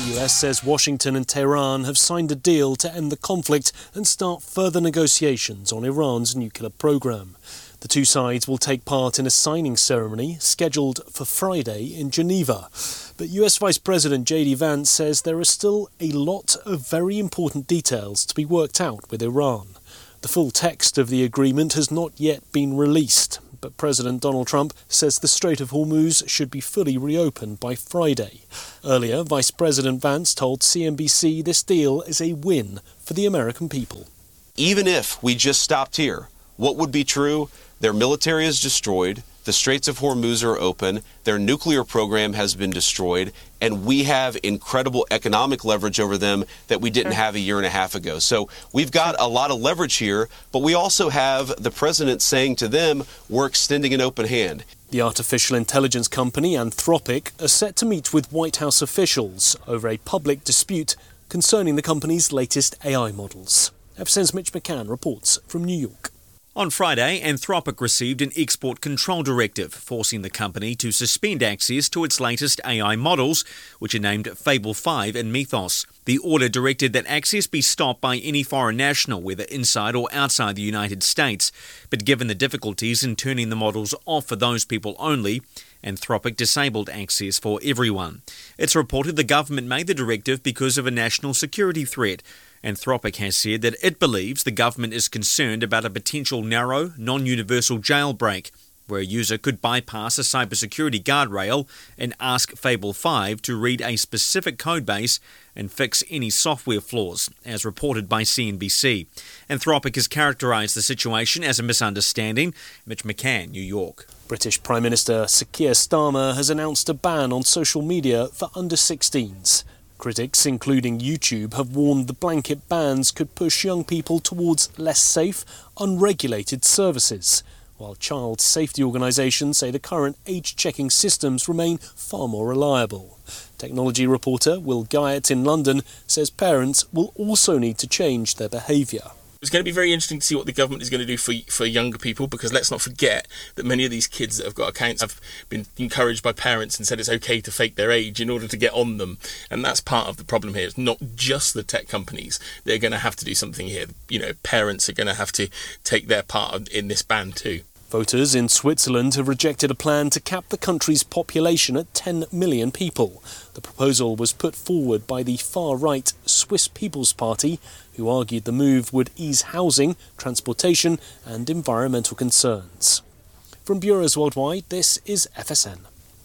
The US says Washington and Tehran have signed a deal to end the conflict and start further negotiations on Iran's nuclear program. The two sides will take part in a signing ceremony scheduled for Friday in Geneva. But US Vice President J.D. Vance says there are still a lot of very important details to be worked out with Iran. The full text of the agreement has not yet been released, but President Donald Trump says the Strait of Hormuz should be fully reopened by Friday. Earlier, Vice President Vance told CNBC this deal is a win for the American people. Even if we just stopped here, what would be true? Their military is destroyed, the Straits of Hormuz are open, their nuclear program has been destroyed, and we have incredible economic leverage over them that we didn't have a year and a half ago. So we've got a lot of leverage here, but we also have the president saying to them, we're extending an open hand. The artificial intelligence company Anthropic are set to meet with White House officials over a public dispute concerning the company's latest AI models. FSN's Mitch McCann reports from New York. On Friday, Anthropic received an export control directive, forcing the company to suspend access to its latest AI models, which are named Fable 5 and Mythos. The order directed that access be stopped by any foreign national, whether inside or outside the United States. But given the difficulties in turning the models off for those people only, Anthropic disabled access for everyone. It's reported the government made the directive because of a national security threat. Anthropic has said that it believes the government is concerned about a potential narrow, non-universal jailbreak, where a user could bypass a cybersecurity guardrail and ask Fable 5 to read a specific codebase and fix any software flaws, as reported by CNBC. Anthropic has characterised the situation as a misunderstanding. Mitch McCann, New York. British Prime Minister Sir Keir Starmer has announced a ban on social media for under-16s. Critics, including YouTube, have warned the blanket bans could push young people towards less safe, unregulated services, while child safety organisations say the current age-checking systems remain far more reliable. Technology reporter Will Guyot in London says parents will also need to change their behaviour. It's going to be very interesting to see what the government is going to do for younger people, because let's not forget that many of these kids that have got accounts have been encouraged by parents and said it's okay to fake their age in order to get on them. And that's part of the problem here. It's not just the tech companies. They're going to have to do something here. You know, parents are going to have to take their part in this ban too. Voters in Switzerland have rejected a plan to cap the country's population at 10 million people. The proposal was put forward by the far-right Swiss People's Party, who argued the move would ease housing, transportation and environmental concerns. From bureaus worldwide, this is FSN.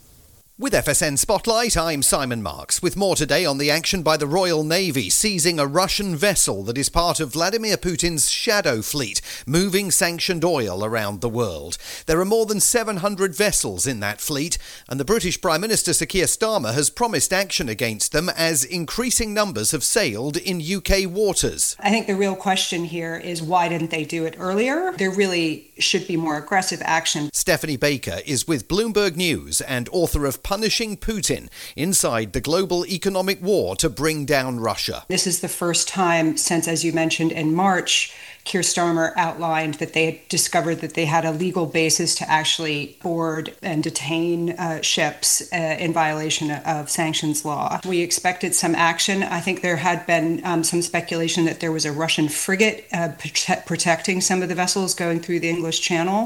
With FSN Spotlight, I'm Simon Marks, with more today on the action by the Royal Navy seizing a Russian vessel that is part of Vladimir Putin's shadow fleet, moving sanctioned oil around the world. There are more than 700 vessels in that fleet, and the British Prime Minister Sir Keir Starmer has promised action against them as increasing numbers have sailed in UK waters. I think the real question here is why didn't they do it earlier? There really should be more aggressive action. Stephanie Baker is with Bloomberg News and author of Punishing Putin Inside the Global Economic War to Bring Down Russia. This is the first time since, as you mentioned, in March, Keir Starmer outlined that they had discovered that they had a legal basis to actually board and detain ships in violation of sanctions law. We expected some action. I think there had been some speculation that there was a Russian frigate protecting some of the vessels going through the English Channel.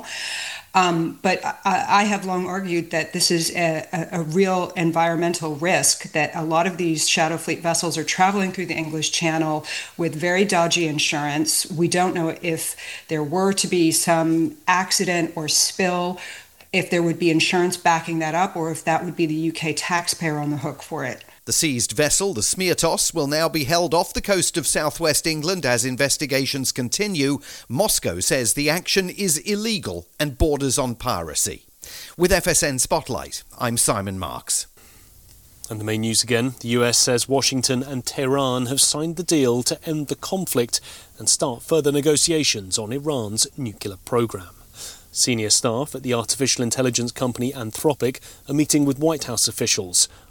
But I have long argued that this is a real environmental risk, that a lot of these shadow fleet vessels are traveling through the English Channel with very dodgy insurance. We don't know if there were to be some accident or spill, if there would be insurance backing that up, or if that would be the UK taxpayer on the hook for it. The seized vessel, the Smirtos, will now be held off the coast of southwest England as investigations continue. Moscow says the action is illegal and borders on piracy. With FSN Spotlight, I'm Simon Marks. And the main news again, the US says Washington and Tehran have signed the deal to end the conflict and start further negotiations on Iran's nuclear program. Senior staff at the artificial intelligence company Anthropic are meeting with White House officials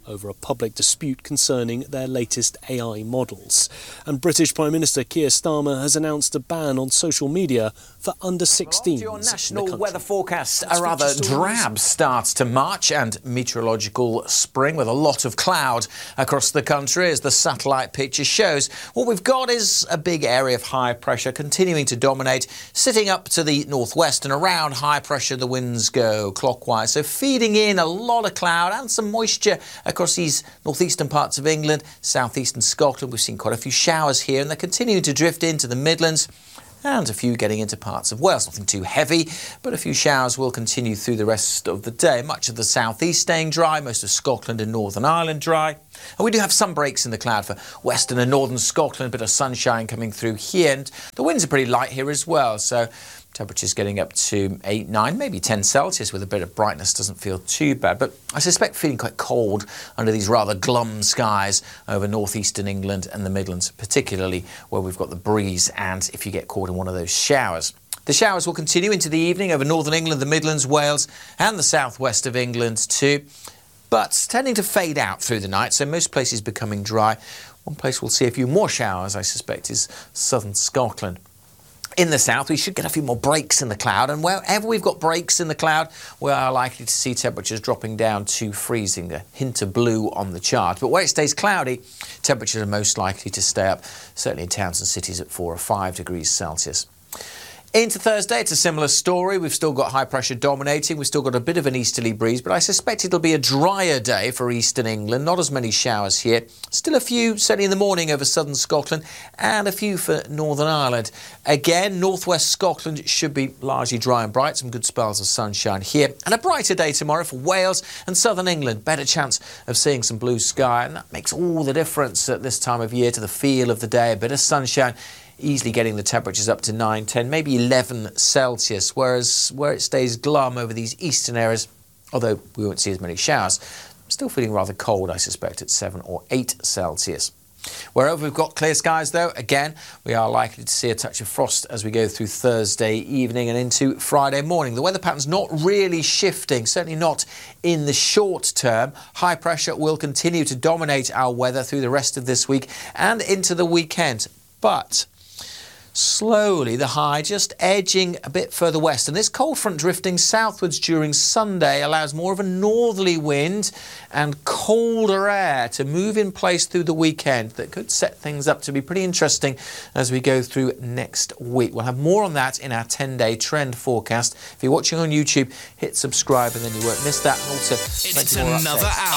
over a public dispute concerning their latest AI models. And British Prime Minister Keir Starmer has announced a ban on social media for under 16s. Your national weather forecast, a rather drab start to March and meteorological spring with a lot of cloud across the country as the satellite picture shows. What we've got is a big area of high pressure continuing to dominate, sitting up to the northwest, and around high pressure the winds go clockwise, so feeding in a lot of cloud and some moisture across these northeastern parts of England, southeastern Scotland. We've seen quite a few showers here, and they're continuing to drift into the Midlands and a few getting into parts of Wales. Nothing too heavy, but a few showers will continue through the rest of the day. Much of the southeast staying dry, most of Scotland and Northern Ireland dry. And we do have some breaks in the cloud for western and northern Scotland, a bit of sunshine coming through here. And the winds are pretty light here as well, so temperatures getting up to 8, 9, maybe 10 Celsius with a bit of brightness. Doesn't feel too bad, but I suspect feeling quite cold under these rather glum skies over northeastern England and the Midlands, particularly where we've got the breeze and if you get caught in one of those showers. The showers will continue into the evening over northern England, the Midlands, Wales and the southwest of England too, but tending to fade out through the night, so most places becoming dry. One place we'll see a few more showers, I suspect, is southern Scotland. In the south, we should get a few more breaks in the cloud, and wherever we've got breaks in the cloud, we are likely to see temperatures dropping down to freezing, a hint of blue on the chart. But where it stays cloudy, temperatures are most likely to stay up, certainly in towns and cities at 4 or 5 degrees Celsius. Into Thursday, it's a similar story. We've still got high pressure dominating. We've still got a bit of an easterly breeze, but I suspect it'll be a drier day for eastern England. Not as many showers here. Still a few, certainly in the morning over southern Scotland, and a few for Northern Ireland. Again, northwest Scotland should be largely dry and bright. Some good spells of sunshine here. And a brighter day tomorrow for Wales and southern England. Better chance of seeing some blue sky, and that makes all the difference at this time of year to the feel of the day. A bit of sunshine, easily getting the temperatures up to 9, 10, maybe 11 Celsius, whereas where it stays glum over these eastern areas, although we won't see as many showers, still feeling rather cold, I suspect, at 7 or 8 Celsius. Wherever we've got clear skies, though, again, we are likely to see a touch of frost as we go through Thursday evening and into Friday morning. The weather pattern's not really shifting, certainly not in the short term. High pressure will continue to dominate our weather through the rest of this week and into the weekend, but slowly the high just edging a bit further west, and this cold front drifting southwards during Sunday allows more of a northerly wind and colder air to move in place through the weekend. That could set things up to be pretty interesting as we go through next week. We'll have more on that in our 10-day trend forecast. If you're watching on YouTube, hit subscribe and then you won't miss that. And also, it's another hour.